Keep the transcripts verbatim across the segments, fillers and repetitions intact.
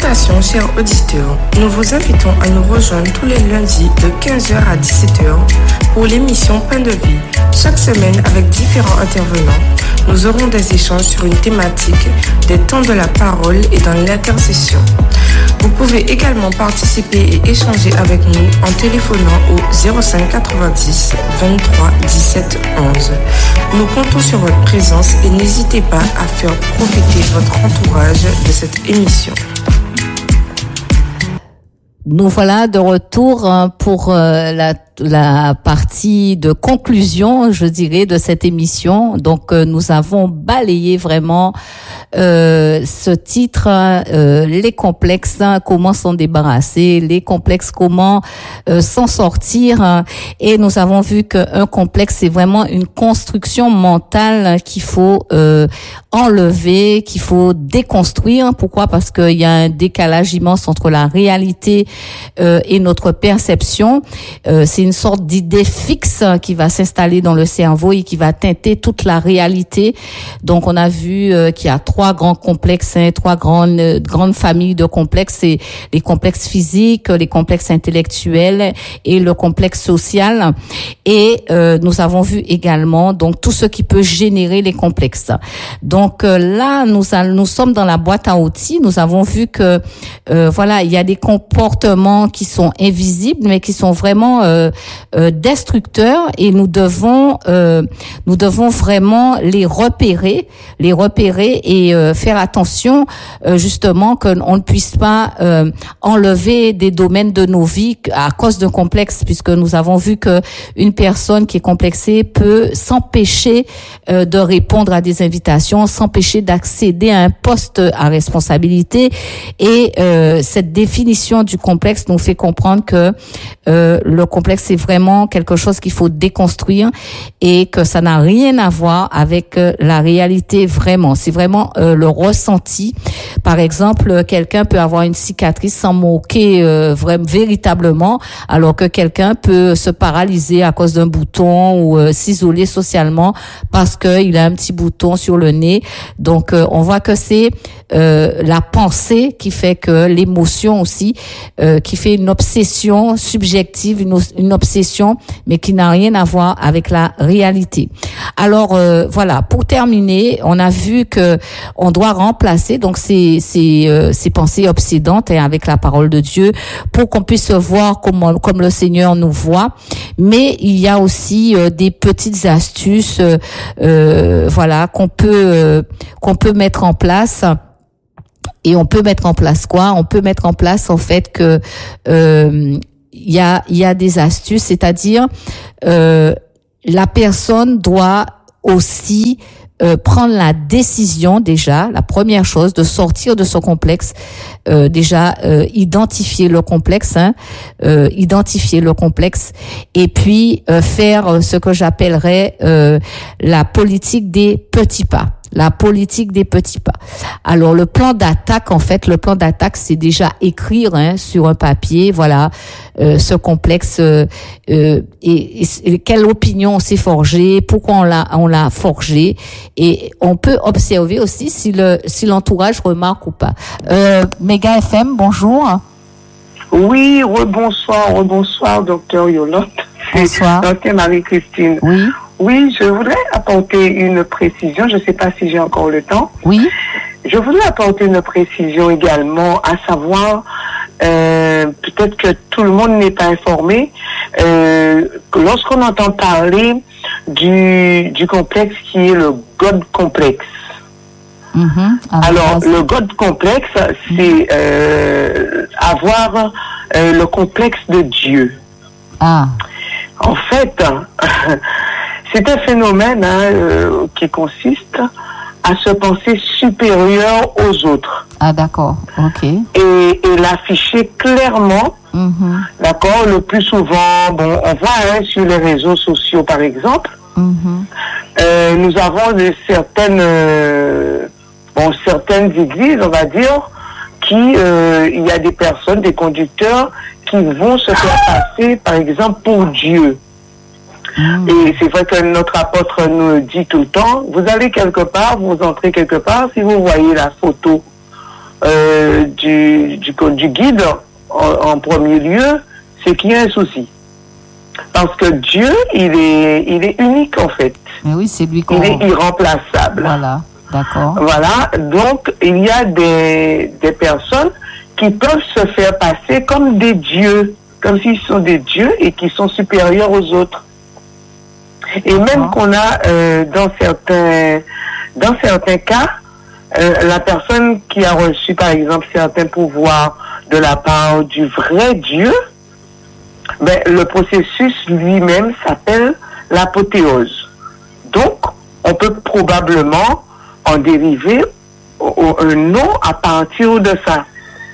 Salutations chers auditeurs, nous vous invitons à nous rejoindre tous les lundis de quinze heures à dix-sept heures pour l'émission Pain de vie. Chaque semaine avec différents intervenants, nous aurons des échanges sur une thématique, des temps de la parole et dans l'intercession. Vous pouvez également participer et échanger avec nous en téléphonant au zéro cinq quatre-vingt-dix vingt-trois dix-sept onze. Nous comptons sur votre présence et n'hésitez pas à faire profiter votre entourage de cette émission. Nous voilà de retour pour la, la partie de conclusion, je dirais, de cette émission. Donc, nous avons balayé vraiment euh, ce titre, euh, les complexes, comment s'en débarrasser, les complexes, comment euh, s'en sortir. Et nous avons vu qu'un complexe, c'est vraiment une construction mentale qu'il faut euh, enlever, qu'il faut déconstruire. Pourquoi? Parce qu'il y a un décalage immense entre la réalité Euh, et notre perception. Euh, c'est une sorte d'idée fixe qui va s'installer dans le cerveau et qui va teinter toute la réalité. Donc, on a vu euh, qu'il y a trois grands complexes, hein, trois grandes euh, grandes familles de complexes. C'est les complexes physiques, les complexes intellectuels et le complexe social. Et euh, nous avons vu également donc tout ce qui peut générer les complexes. Donc euh, là, nous a, nous sommes dans la boîte à outils. Nous avons vu que euh, voilà, il y a des comportements qui sont invisibles, mais qui sont vraiment euh, euh, destructeurs, et nous devons euh, nous devons vraiment les repérer, les repérer et euh, faire attention euh, justement qu'on ne puisse pas euh, enlever des domaines de nos vies à cause d'un complexe, puisque nous avons vu que une personne qui est complexée peut s'empêcher euh, de répondre à des invitations, s'empêcher d'accéder à un poste à responsabilité, et euh, cette définition du complexe nous fait comprendre que euh, le complexe, c'est vraiment quelque chose qu'il faut déconstruire et que ça n'a rien à voir avec euh, la réalité vraiment. C'est vraiment euh, le ressenti. Par exemple, quelqu'un peut avoir une cicatrice sans moquer euh, vraiment véritablement, alors que quelqu'un peut se paralyser à cause d'un bouton ou euh, s'isoler socialement parce qu'il a un petit bouton sur le nez. Donc, euh, on voit que c'est euh, la pensée qui fait que l'émotion aussi, euh, qui fait une obsession subjective, une, une obsession, mais qui n'a rien à voir avec la réalité. Alors euh, voilà, pour terminer, on a vu que on doit remplacer donc ces ces euh, ces pensées obsédantes, hein, avec la parole de Dieu, pour qu'on puisse voir comme comme le Seigneur nous voit. Mais il y a aussi euh, des petites astuces, euh, euh, voilà, qu'on peut euh, qu'on peut mettre en place. Et on peut mettre en place quoi? On peut mettre en place en fait que euh, il y a il y a des astuces, c'est-à-dire euh, la personne doit aussi euh, prendre la décision, déjà la première chose, de sortir de son complexe, euh, déjà euh, identifier le complexe, hein, euh, identifier le complexe, et puis euh, faire ce que j'appellerais euh, la politique des petits pas. La politique des petits pas. Alors, le plan d'attaque, en fait, le plan d'attaque, c'est déjà écrire, hein, sur un papier, voilà, euh, ce complexe, euh, euh, et, et, et quelle opinion on s'est forgé, pourquoi on l'a, on l'a forgé, et on peut observer aussi si le, si l'entourage remarque ou pas. Euh, Méga F M, bonjour. Oui, rebonsoir, rebonsoir, docteur Yolande. Bonsoir. Docteur Marie-Christine. Oui. Oui, je voudrais apporter une précision. Je ne sais pas si j'ai encore le temps. Oui. Je voudrais apporter une précision également, à savoir, euh, peut-être que tout le monde n'est pas informé, euh, lorsqu'on entend parler du, du complexe qui est le God complexe. Mm-hmm. Ah, Alors, vas-y. le God complexe, c'est euh, avoir euh, le complexe de Dieu. Ah. En fait, c'est un phénomène, hein, euh, qui consiste à se penser supérieur aux autres. Ah, d'accord. OK. Et, et l'afficher clairement, Mm-hmm. d'accord, le plus souvent, bon, on voit, hein, sur les réseaux sociaux, par exemple, Mm-hmm. euh, nous avons de certaines, euh, bon, certaines églises, on va dire, qui, euh, il y a des personnes, des conducteurs, qui vont se faire passer, par exemple, pour Dieu. Mmh. Et c'est vrai que notre apôtre nous dit tout le temps, vous allez quelque part, vous entrez quelque part, si vous voyez la photo euh, du, du, du guide, en, en premier lieu, c'est qu'il y a un souci. Parce que Dieu, il est, il est unique, en fait. Mais oui, c'est lui qu'on... Il est irremplaçable. Voilà, d'accord. Voilà, donc il y a des, des personnes qui peuvent se faire passer comme des dieux, comme s'ils sont des dieux et qui sont supérieurs aux autres. Et même qu'on a euh, dans certains dans certains cas, euh, la personne qui a reçu par exemple certains pouvoirs de la part du vrai Dieu, ben, le processus lui-même s'appelle l'apothéose. Donc, on peut probablement en dériver un nom à partir de ça.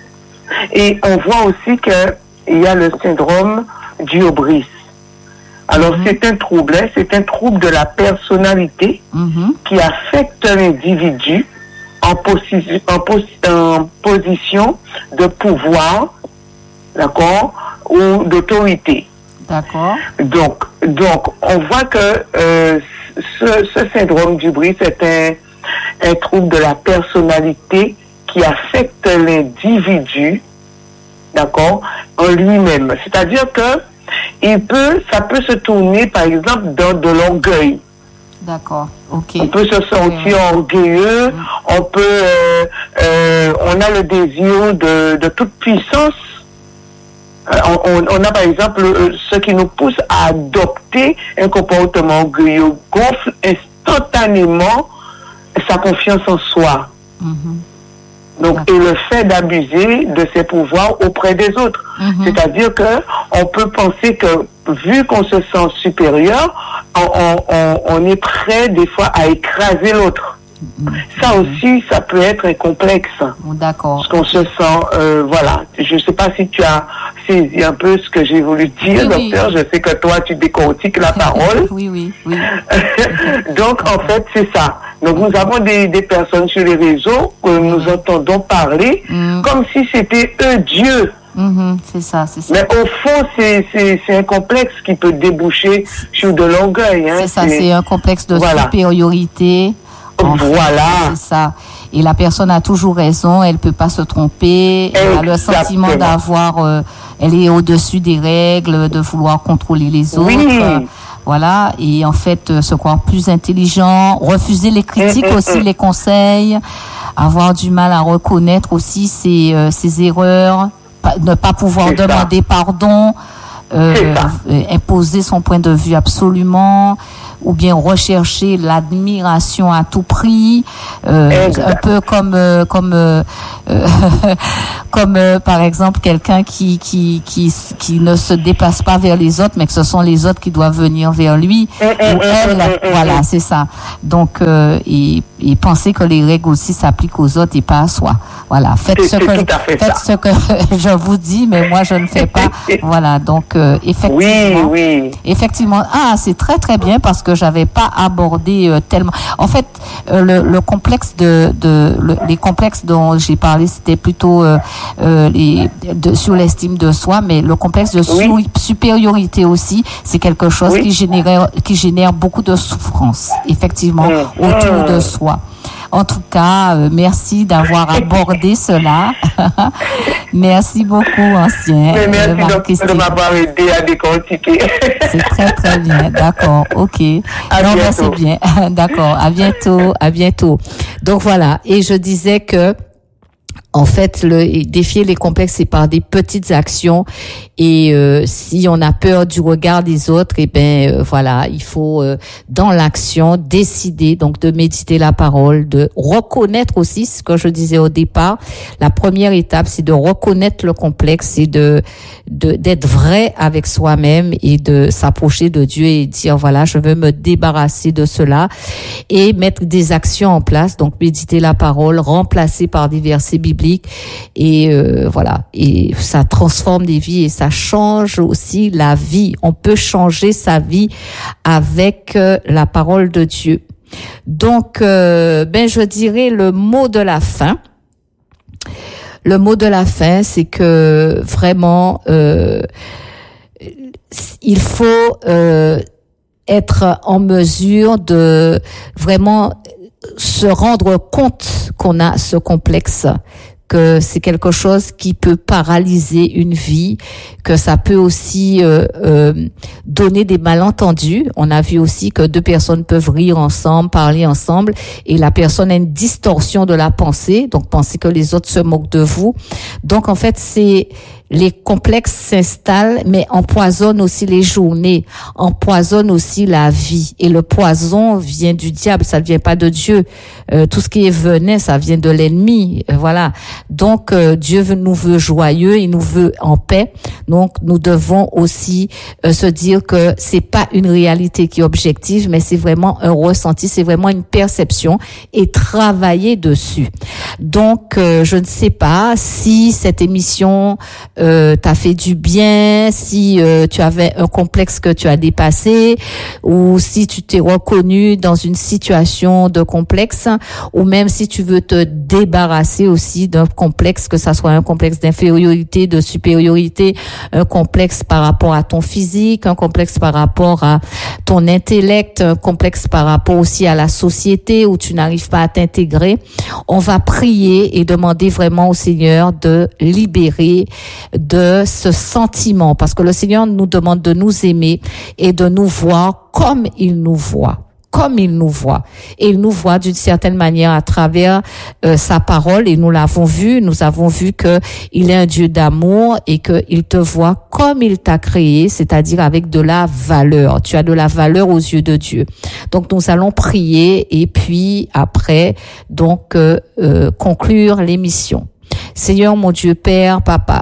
Et on voit aussi qu'il y a le syndrome du hubris. Alors, mm-hmm. c'est un trouble, hein, c'est un trouble de la personnalité mm-hmm. qui affecte l'individu en, posi- en, pos- en position de pouvoir, d'accord, ou d'autorité. D'accord. Donc, donc, on voit que euh, ce, ce syndrome du hubris est un, un trouble de la personnalité qui affecte l'individu, d'accord, en lui-même. C'est-à-dire que il peut, ça peut se tourner, par exemple, dans de l'orgueil. D'accord, ok. On peut se sentir oui. orgueilleux, oui. on peut, euh, euh, on a le désir de, de toute puissance. Euh, on, on a, par exemple, ce qui nous pousse à adopter un comportement orgueilleux, gonfle instantanément sa confiance en soi. Mm-hmm. Donc, et le fait d'abuser de ses pouvoirs auprès des autres. Mm-hmm. C'est-à-dire que on peut penser que, vu qu'on se sent supérieur, on, on, on est prêt des fois à écraser l'autre. Mm-hmm. Ça aussi, ça peut être un complexe. D'accord. Parce qu'on se sent, euh, voilà. Je ne sais pas si tu as saisi un peu ce que j'ai voulu dire, oui, docteur. Oui. Je sais que toi, tu décortiques la parole. Oui, oui, oui. Donc, en fait, c'est ça. Donc, nous avons des, des personnes sur les réseaux que mmh. nous entendons parler mmh. comme si c'était eux Dieu. Mmh, c'est ça, c'est ça. Mais au fond, c'est, c'est, c'est un complexe qui peut déboucher sur de l'orgueil. Hein. C'est ça, c'est, c'est un complexe de voilà. supériorité. Voilà. Fait, c'est ça. Et la personne a toujours raison, elle peut pas se tromper. Elle a le sentiment d'avoir, euh, elle est au-dessus des règles, de vouloir contrôler les autres. Oui. Voilà, et en fait, se croire plus intelligent, refuser les critiques mmh, aussi, mmh. les conseils, avoir du mal à reconnaître aussi ses, euh, ses erreurs, pa- ne pas pouvoir c'est demander ça. pardon, euh, imposer son point de vue absolument, ou bien rechercher l'admiration à tout prix, euh, un peu comme euh, comme euh, comme euh, par exemple quelqu'un qui qui qui qui ne se déplace pas vers les autres, mais que ce sont les autres qui doivent venir vers lui ou elle. Voilà, c'est ça. Donc euh, et, et penser que les règles aussi s'appliquent aux autres et pas à soi. Voilà, faites c'est, ce que faites ça. ce que je vous dis, mais moi je ne fais pas. Voilà, donc euh, effectivement, oui, oui. effectivement, ah c'est très très bien parce que j'avais pas abordé euh, tellement. En fait, euh, le, le complexe de, de le, les complexes dont j'ai parlé, c'était plutôt euh, euh, les de, sur l'estime de soi, mais le complexe de oui. su, supériorité aussi, c'est quelque chose oui. qui génère qui génère beaucoup de souffrance, effectivement, mmh. autour de soi. En tout cas, euh, merci d'avoir abordé cela. Merci beaucoup, ancien. Mais merci euh, de, de m'avoir aidé à décortiquer. C'est très, très bien. D'accord. OK. À non, bientôt. ben, c'est bien. D'accord. À bientôt. À bientôt. Donc, voilà. Et je disais que, en fait, le défier les complexes, c'est par des petites actions. Et euh, si on a peur du regard des autres, eh ben euh, voilà, il faut euh, dans l'action décider donc de méditer la parole, de reconnaître aussi ce que je disais au départ. La première étape, c'est de reconnaître le complexe, c'est de, de d'être vrai avec soi-même et de s'approcher de Dieu et dire voilà, je veux me débarrasser de cela et mettre des actions en place. Donc méditer la parole, remplacer par des versets bibliques et euh, voilà, et ça transforme des vies et ça change aussi la vie. On peut changer sa vie avec euh, la parole de Dieu. Donc, euh, ben je dirais le mot de la fin. Le mot de la fin, c'est que vraiment, euh, il faut euh, être en mesure de vraiment se rendre compte qu'on a ce complexe que c'est quelque chose qui peut paralyser une vie, que ça peut aussi euh, euh, donner des malentendus. On a vu aussi que deux personnes peuvent rire ensemble, parler ensemble, et la personne a une distorsion de la pensée, donc penser que les autres se moquent de vous. Donc en fait, c'est les complexes s'installent, mais empoisonnent aussi les journées, empoisonnent aussi la vie. Et le poison vient du diable, ça ne vient pas de Dieu. Euh, tout ce qui est venin, ça vient de l'ennemi. Euh, voilà. Donc euh, Dieu veut, nous veut joyeux, il nous veut en paix. Donc nous devons aussi euh, se dire que c'est pas une réalité qui est objective, mais c'est vraiment un ressenti, c'est vraiment une perception, et travailler dessus. Donc euh, je ne sais pas si cette émission Euh, t'as fait du bien, si euh, tu avais un complexe que tu as dépassé, ou si tu t'es reconnu dans une situation de complexe, ou même si tu veux te débarrasser aussi d'un complexe, que ça soit un complexe d'infériorité, de supériorité, un complexe par rapport à ton physique, un complexe par rapport à ton intellect, un complexe par rapport aussi à la société où tu n'arrives pas à t'intégrer. On va prier et demander vraiment au Seigneur de libérer de ce sentiment, parce que le Seigneur nous demande de nous aimer et de nous voir comme il nous voit. Comme il nous voit. Et il nous voit d'une certaine manière à travers euh, sa parole, et nous l'avons vu, nous avons vu que il est un Dieu d'amour et qu'il te voit comme il t'a créé, c'est-à-dire avec de la valeur. Tu as de la valeur aux yeux de Dieu. Donc nous allons prier et puis après, donc euh, euh, conclure l'émission. Seigneur mon Dieu, Père, Papa,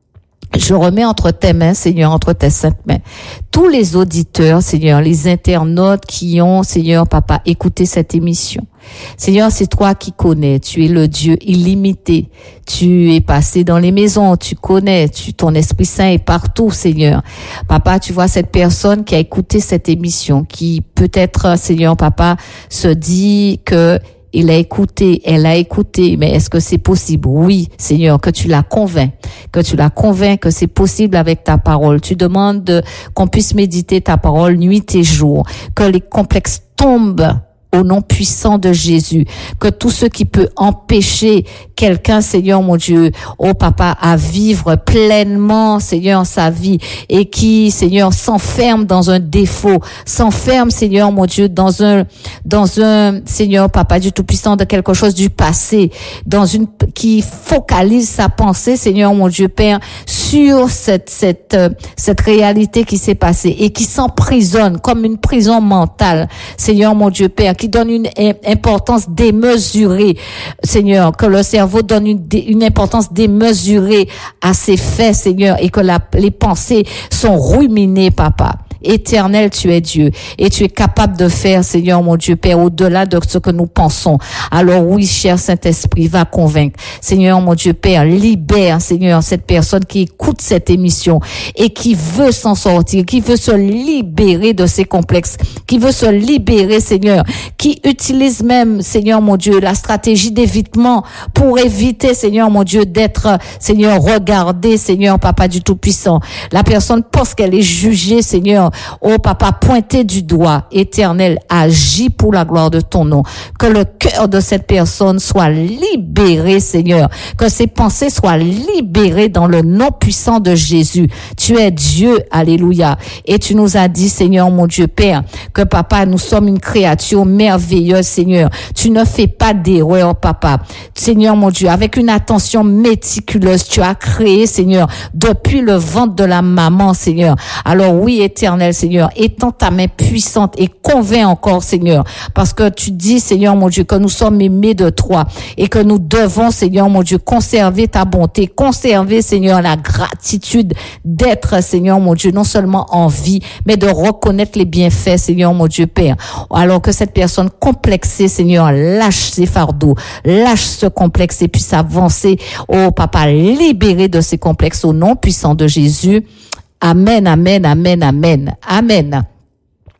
je remets entre tes mains, Seigneur, entre tes saintes mains, tous les auditeurs, Seigneur, les internautes qui ont, Seigneur, Papa, écouté cette émission. Seigneur, c'est toi qui connais, tu es le Dieu illimité, tu es passé dans les maisons, tu connais, tu, ton Esprit Saint est partout, Seigneur. Papa, tu vois cette personne qui a écouté cette émission, qui peut-être, Seigneur, Papa, se dit que il a écouté, elle a écouté, mais est-ce que c'est possible? Oui, Seigneur, que tu la convaincs, que tu la convaincs que c'est possible avec ta parole. Tu demandes de, qu'on puisse méditer ta parole nuit et jour, que les complexes tombent au nom puissant de Jésus, que tout ce qui peut empêcher quelqu'un, Seigneur mon Dieu, oh Papa, à vivre pleinement, Seigneur, sa vie, et qui, Seigneur, s'enferme dans un défaut, s'enferme, Seigneur mon Dieu, dans un, dans un, Seigneur, Papa, du Tout-Puissant, de quelque chose du passé, dans une, qui focalise sa pensée, Seigneur mon Dieu, Père, sur cette, cette, cette réalité qui s'est passée, et qui s'emprisonne comme une prison mentale, Seigneur mon Dieu, Père, qui donne une importance démesurée, Seigneur, que le cerveau donne une, une importance démesurée à ses faits, Seigneur, et que la, les pensées sont ruminées, Papa. Éternel, tu es Dieu et tu es capable de faire, Seigneur mon Dieu, Père, au-delà de ce que nous pensons. Alors oui, cher Saint-Esprit, va convaincre. Seigneur mon Dieu, Père, libère, Seigneur, cette personne qui écoute cette émission et qui veut s'en sortir, qui veut se libérer de ses complexes, qui veut se libérer, Seigneur, qui utilise même, Seigneur mon Dieu, la stratégie d'évitement pour éviter, Seigneur mon Dieu, d'être, Seigneur, regardé, Seigneur, Papa du Tout-Puissant. La personne pense qu'elle est jugée, Seigneur. Oh Papa, pointé du doigt, Éternel, agis pour la gloire de ton nom. Que le cœur de cette personne soit libéré, Seigneur. Que ses pensées soient libérées dans le nom puissant de Jésus. Tu es Dieu, alléluia. Et tu nous as dit, Seigneur mon Dieu, Père, que Papa, nous sommes une créature merveilleuse, Seigneur. Tu ne fais pas d'erreur, Papa. Seigneur mon Dieu, avec une attention méticuleuse, tu as créé, Seigneur, depuis le ventre de la maman, Seigneur. Alors oui, Éternel, Seigneur, étends ta main puissante et convainc encore, Seigneur, parce que tu dis, Seigneur mon Dieu, que nous sommes aimés de toi et que nous devons, Seigneur mon Dieu, conserver ta bonté, conserver, Seigneur, la gratitude d'être, Seigneur mon Dieu, non seulement en vie, mais de reconnaître les bienfaits, Seigneur mon Dieu, Père. Alors que cette personne complexée, Seigneur, lâche ses fardeaux, lâche ce complexe et puisse avancer, oh Papa, libéré de ces complexes au nom puissant de Jésus. Amen, amen, amen, amen, amen.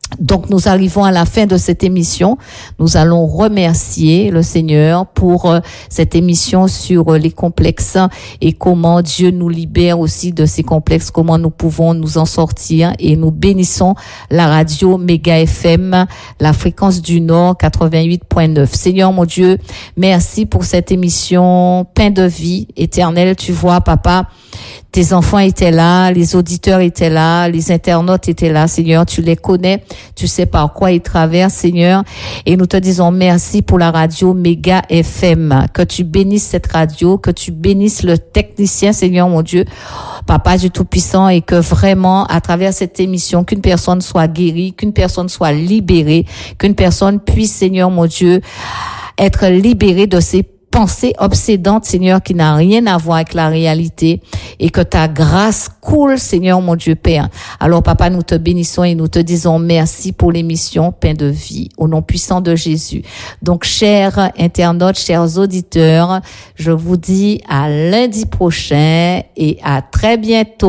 Donc, nous arrivons à la fin de cette émission. Nous allons remercier le Seigneur pour euh, cette émission sur euh, les complexes et comment Dieu nous libère aussi de ces complexes, comment nous pouvons nous en sortir, et nous bénissons la radio Méga F M, la fréquence du Nord quatre-vingt-huit point neuf. Seigneur mon Dieu, merci pour cette émission Pain de vie éternelle. Tu vois, papa, tes enfants étaient là, les auditeurs étaient là, les internautes étaient là, Seigneur, tu les connais, tu sais par quoi ils traversent, Seigneur, et nous te disons merci pour la radio Méga F M, que tu bénisses cette radio, que tu bénisses le technicien, Seigneur mon Dieu, Papa Dieu Tout-Puissant, et que vraiment, à travers cette émission, qu'une personne soit guérie, qu'une personne soit libérée, qu'une personne puisse, Seigneur mon Dieu, être libérée de ses pensée obsédante, Seigneur, qui n'a rien à voir avec la réalité, et que ta grâce coule, Seigneur, mon Dieu Père. Alors, Papa, nous te bénissons et nous te disons merci pour l'émission Pain de vie, au nom puissant de Jésus. Donc, chers internautes, chers auditeurs, je vous dis à lundi prochain et à très bientôt.